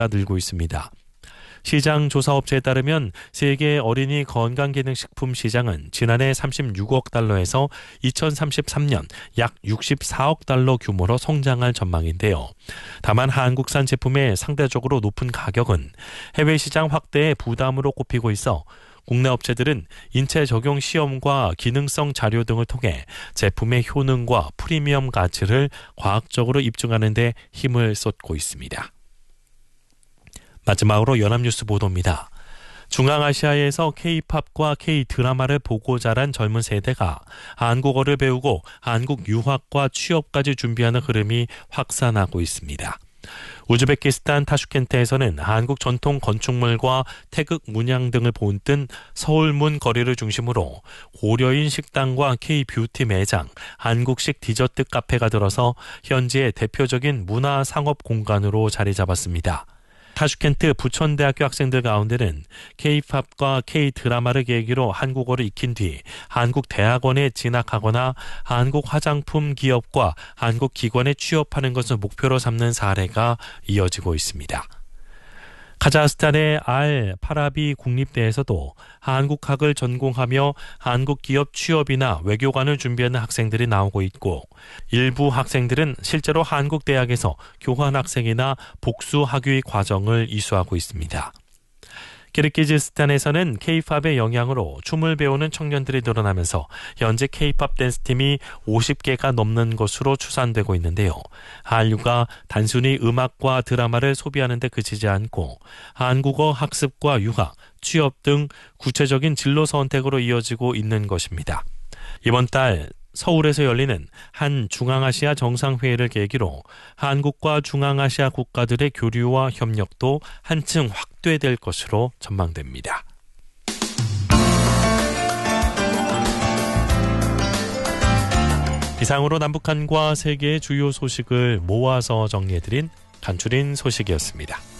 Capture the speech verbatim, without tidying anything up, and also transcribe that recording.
늘고 있습니다. 시장 조사업체에 따르면 세계 어린이 건강기능식품 시장은 지난해 삼십육억 달러에서 이천삼십삼 년 약 육십사억 달러 규모로 성장할 전망인데요. 다만 한국산 제품의 상대적으로 높은 가격은 해외 시장 확대에 부담으로 꼽히고 있어 국내 업체들은 인체 적용 시험과 기능성 자료 등을 통해 제품의 효능과 프리미엄 가치를 과학적으로 입증하는 데 힘을 쏟고 있습니다. 마지막으로 연합뉴스 보도입니다. 중앙아시아에서 K-팝과 K-드라마를 보고 자란 젊은 세대가 한국어를 배우고 한국 유학과 취업까지 준비하는 흐름이 확산하고 있습니다. 우즈베키스탄 타슈켄트에서는 한국 전통 건축물과 태극 문양 등을 본뜬 서울문 거리를 중심으로 고려인 식당과 K-뷰티 매장, 한국식 디저트 카페가 들어서 현지의 대표적인 문화 상업 공간으로 자리 잡았습니다. 타슈켄트 부천대학교 학생들 가운데는 K-팝과 K-드라마를 계기로 한국어를 익힌 뒤 한국 대학원에 진학하거나 한국 화장품 기업과 한국 기관에 취업하는 것을 목표로 삼는 사례가 이어지고 있습니다. 카자흐스탄의 알 파라비 국립대에서도 한국학을 전공하며 한국 기업 취업이나 외교관을 준비하는 학생들이 나오고 있고, 일부 학생들은 실제로 한국 대학에서 교환학생이나 복수 학위 과정을 이수하고 있습니다. 키르기즈스탄에서는 K-팝의 영향으로 춤을 배우는 청년들이 늘어나면서 현재 K-팝 댄스팀이 오십 개가 넘는 것으로 추산되고 있는데요. 한류가 단순히 음악과 드라마를 소비하는 데 그치지 않고 한국어 학습과 유학, 취업 등 구체적인 진로 선택으로 이어지고 있는 것입니다. 이번 달 서울에서 열리는 한 중앙아시아 정상회의를 계기로 한국과 중앙아시아 국가들의 교류와 협력도 한층 확대될 것으로 전망됩니다. 이상으로 남북한과 세계의 주요 소식을 모아서 정리해드린 간추린 소식이었습니다.